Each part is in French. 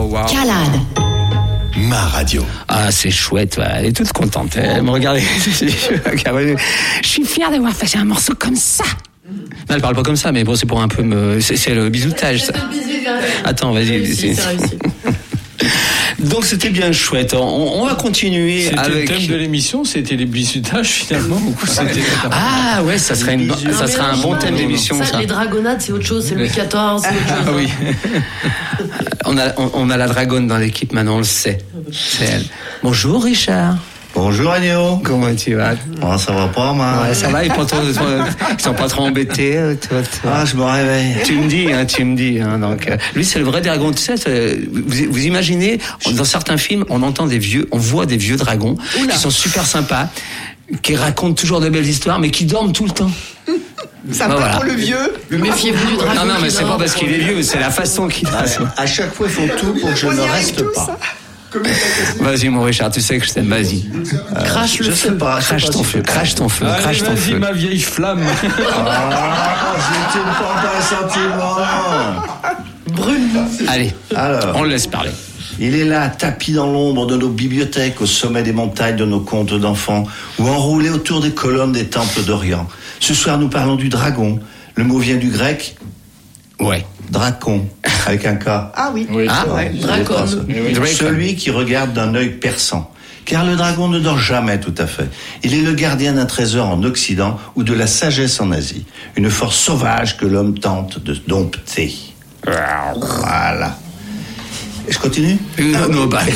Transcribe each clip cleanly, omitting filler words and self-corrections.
Wow. Calade. Ma radio. Ah, c'est chouette, voilà. Elle est toute contente. Elle me regarde. Je suis fière d'avoir fait un morceau comme ça. Non, elle parle pas comme ça, mais bon, c'est pour un peu c'est le bisoutage, ça. Attends, vas-y. C'est réussi. Donc c'était bien chouette. On va continuer c'était avec. Le thème de l'émission, c'était les bisutages finalement. Ah ouais, ça serait un bon thème d'émission, ça. Les dragonnades, c'est autre chose. C'est le 14, c'est autre chose. Ah oui. on a la dragonne dans l'équipe maintenant, on le sait. C'est elle. Bonjour Richard. Bonjour Agnéo. Comment tu vas? Oh, ça va pas, moi. Ouais, ça va, ils sont pas trop embêtés, toi. Ah, je me réveille. Tu me dis, donc, lui, c'est le vrai dragon. Tu sais, vous imaginez, dans certains films, on voit des vieux dragons qui sont super sympas, qui racontent toujours de belles histoires, mais qui dorment tout le temps. Sympa pour le vieux. Méfiez-vous du dragon. Non, mais c'est pas parce qu'il est vieux, c'est la façon qu'il a. À chaque fois, ils font tout pour que je ne reste pas. Vas-y mon Richard, tu sais que je t'aime, vas-y. Crache le feu. Crache ton feu. Allez, vas-y, ma vieille flamme. J'étais pas dans les sentiments. Brûle. Allez, alors, on le laisse parler. Il est là, tapi dans l'ombre de nos bibliothèques, au sommet des montagnes de nos contes d'enfants, ou enroulé autour des colonnes des temples d'Orient. Ce soir, nous parlons du dragon. Le mot vient du grec. Ouais. Dracon, avec un K. Ah oui. Dracon. Celui qui regarde d'un œil perçant. Car le dragon ne dort jamais tout à fait. Il est le gardien d'un trésor en Occident ou de la sagesse en Asie. Une force sauvage que l'homme tente de dompter. Voilà. Et je continue ? Non, bah,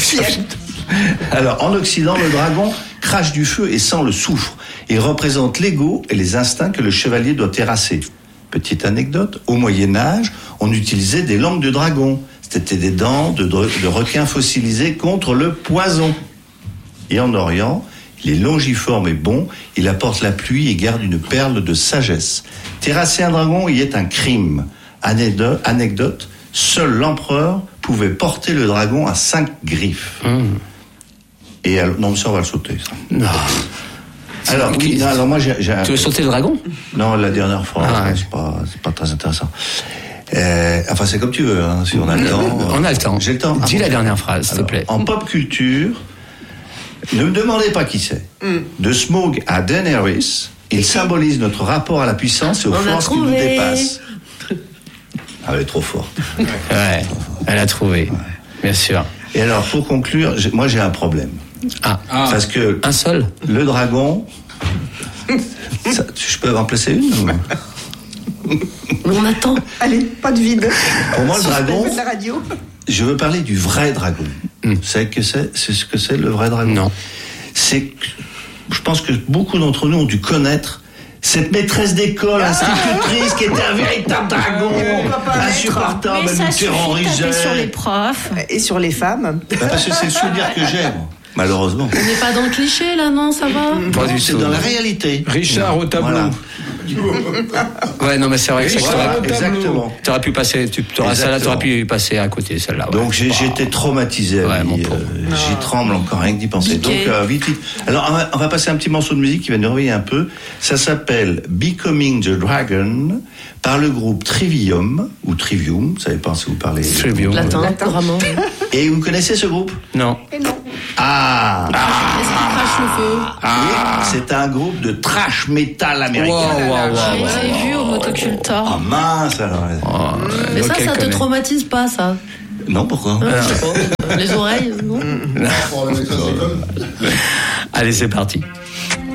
alors, en Occident, le dragon crache du feu et sent le soufre. Il représente l'ego et les instincts que le chevalier doit terrasser. Petite anecdote, au Moyen-Âge, on utilisait des langues de dragon. C'était des dents de requins fossilisés contre le poison. Et en Orient, il est longiforme et bon, il apporte la pluie et garde une perle de sagesse. Terrasser un dragon y est un crime. Anecdote, seul l'empereur pouvait porter le dragon à 5 griffes. Et non, ça on va le sauter, ça. Non. Alors moi j'ai Tu veux sauter le dragon ? Non, la dernière fois, c'est pas très intéressant. Enfin, c'est comme tu veux, hein, si on a le temps. On a le temps. J'ai le temps. Dis la dernière phrase, s'il te plaît. En pop culture, ne me demandez pas qui c'est. De Smaug à Daenerys, il symbolise notre rapport à la puissance et aux forces qui nous dépassent. Ah, elle est trop forte. Ouais, elle a trouvé, bien sûr. Et alors, pour conclure, moi j'ai un problème. Parce que un seul. Le dragon, je peux en placer une On attend. Allez, pas de vide. Pour moi, le dragon, la radio. je veux parler du vrai dragon. C'est ce que c'est le vrai dragon. Non. Je pense que beaucoup d'entre nous ont dû connaître cette maîtresse d'école, institutrice, qui était un véritable dragon, insupportable, elle nous terrorisait. Sur les profs. Et sur les femmes. Parce que c'est le souvenir que j'ai, moi. Malheureusement. On n'est pas dans le cliché là, non, ça va ? Pas du C'est tout. dans la réalité. Richard au tableau. Voilà. Ouais, non, mais c'est vrai que Exactement. t'aurais pu passer, celle-là, t'aurais pu passer à côté, celle-là. Ouais. Donc j'étais traumatisé. Ouais, mon pauvre. J'y tremble encore rien que d'y penser. Piqué. Donc vite. Alors on va passer un petit morceau de musique qui va nous réveiller un peu. Ça s'appelle Becoming the Dragon par le groupe Trivium ou Trivium. Vous savez pas si vous parlez Trivium. Latin, couramment. Et vous connaissez ce groupe? Non. Et non. Est-ce qu'il crache le feu ? Oui, c'est un groupe de trash metal américain. J'ai vu au motocultor. Ah mince alors. Mais ça te traumatise pas, ça ? Non, pourquoi? Je sais pas. Les oreilles, non ? Allez, c'est parti.